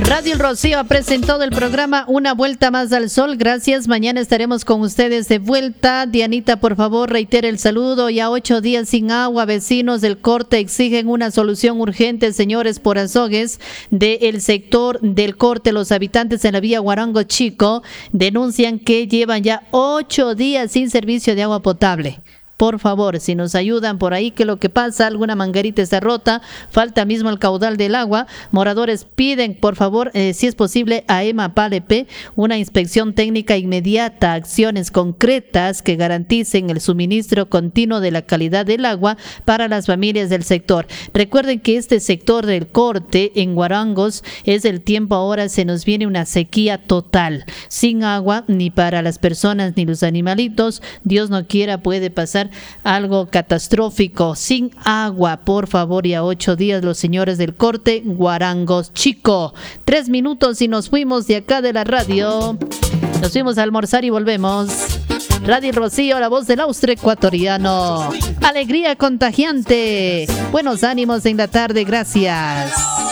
Radio El Rocío ha presentado el programa Una Vuelta Más al Sol. Gracias, mañana estaremos con ustedes de vuelta. Dianita, por favor, reitere el saludo. Ya 8 días sin agua, vecinos del Corte exigen una solución urgente, señores, por azogues del sector del Corte. Los habitantes en la vía Guarango Chico denuncian que llevan ya 8 días sin servicio de agua potable. Por favor, si nos ayudan por ahí, que lo que pasa, alguna manguerita está rota, falta mismo el caudal del agua. Moradores piden, por favor, si es posible, a EMAPALEP una inspección técnica inmediata, acciones concretas que garanticen el suministro continuo de la calidad del agua para las familias del sector. Recuerden que este sector del Corte en Guarangos es el tiempo ahora, se nos viene una sequía total, sin agua ni para las personas ni los animalitos. Dios no quiera, puede pasar algo catastrófico, sin agua, por favor. Y a 8 días los señores del Corte, Guarangos Chico. 3 minutos y nos fuimos de acá de la radio. Nos fuimos a almorzar y volvemos. Radio Rocío, la voz del austro ecuatoriano. Alegría contagiante. Buenos ánimos en la tarde, gracias.